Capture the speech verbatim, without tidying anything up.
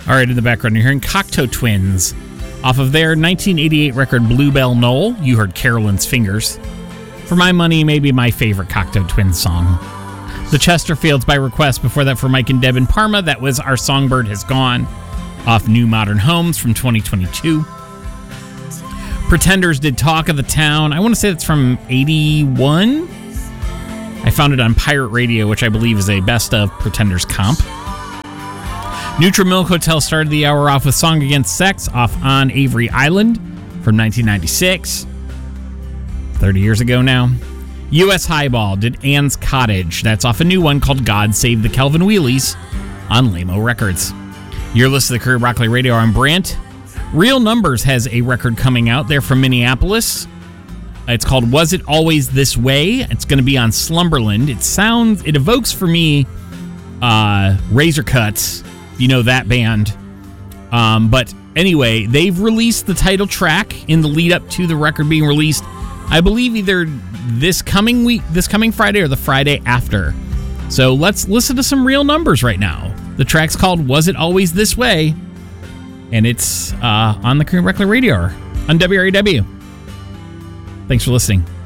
All right, in the background, you're hearing Cocteau Twins. Off of their nineteen eighty-eight record Bluebell Knoll, you heard Carolyn's Fingers. For my money, maybe my favorite Cocteau Twins song. The Chesterfields by request. Before that, for Mike and Deb in Parma, that was Our Songbird Has Gone. Off New Modern Homes from twenty twenty-two. Pretenders did Talk of the Town. I want to say that's from eighty-one. I found it on Pirate Radio, which I believe is a best of Pretenders comp. Neutral Milk Hotel started the hour off with Song Against Sex off On Avery Island from nineteen ninety-six. thirty years ago now. U S Highball did Anne's Cottage. That's off a new one called God Save the Kelvin Wheelies on Lame-O Records. You're listening to Curb Rockaway Radio. I'm Brant. Real Numbers has a record coming out. They're from Minneapolis. It's called Was It Always This Way? It's going to be on Slumberland. It sounds, it evokes for me uh, Razor Cuts. You know that band. Um, but anyway, they've released the title track in the lead up to the record being released. I believe either this coming week, this coming Friday, or the Friday after. So let's listen to some Real Numbers right now. The track's called Was It Always This Way? And it's uh, on the Current Reckler Radio on W R A W. Thanks for listening.